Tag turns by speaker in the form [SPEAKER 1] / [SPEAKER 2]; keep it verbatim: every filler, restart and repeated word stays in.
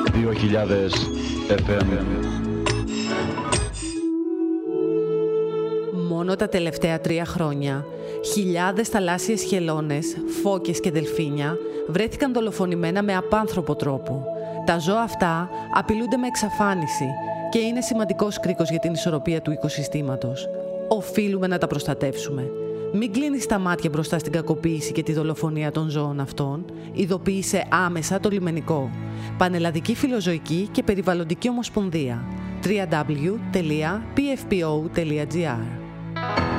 [SPEAKER 1] δύο χιλιάδες εφ εμ.
[SPEAKER 2] Μόνο τα τελευταία τρία χρόνια, χιλιάδες θαλάσσιες χελώνες, φώκες και δελφίνια βρέθηκαν δολοφονημένα με απάνθρωπο τρόπο. Τα ζώα αυτά απειλούνται με εξαφάνιση και είναι σημαντικός κρίκος για την ισορροπία του οικοσυστήματος. Οφείλουμε να τα προστατεύσουμε. Μην κλείνεις τα μάτια μπροστά στην κακοποίηση και τη δολοφονία των ζώων αυτών. Ειδοποίησε άμεσα το λιμενικό. Πανελλαδική Φιλοζωική και Περιβαλλοντική Ομοσπονδία. double-u double-u double-u τελεία πι εφ πι ο τελεία τζι άρ